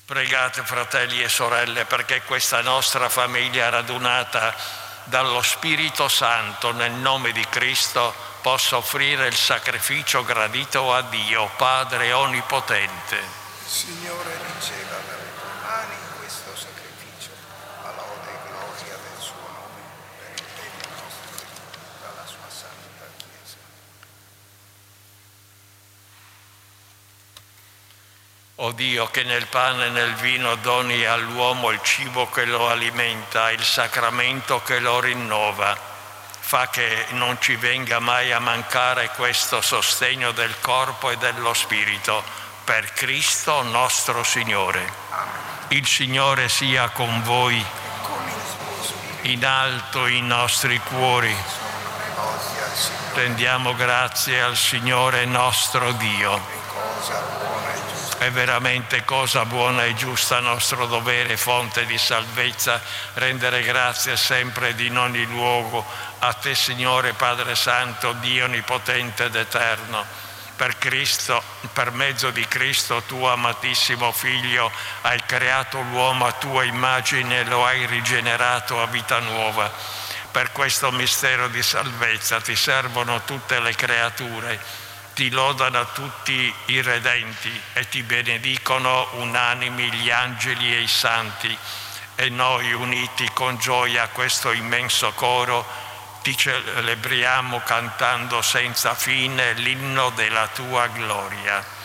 Pregate, fratelli e sorelle, perché questa nostra famiglia radunata dallo Spirito Santo nel nome di Cristo possa offrire il sacrificio gradito a Dio, Padre Onnipotente. Signore, riceva dalle tue mani questo sacrificio, a lode e gloria del suo nome, per il bene nostro e di tutta la sua santa Chiesa. O Dio, che nel pane e nel vino doni all'uomo il cibo che lo alimenta, il sacramento che lo rinnova, fa che non ci venga mai a mancare questo sostegno del corpo e dello spirito, per Cristo nostro Signore. Amen. Il Signore sia con voi, E con il suo spirito in alto i nostri cuori. sono rivolti al Signore. Rendiamo grazie al Signore nostro Dio. E cosa buona e giusta. È veramente cosa buona e giusta, nostro dovere, fonte di salvezza, rendere grazie sempre ed in ogni luogo a Te, Signore Padre Santo, Dio Onnipotente ed Eterno. Per Cristo, per mezzo di Cristo, tuo amatissimo Figlio, hai creato l'uomo a tua immagine e lo hai rigenerato a vita nuova. Per questo mistero di salvezza ti servono tutte le creature, ti lodano tutti i redenti e ti benedicono unanimi gli angeli e i santi. E noi, uniti con gioia a questo immenso coro, ti celebriamo cantando senza fine l'inno della tua gloria.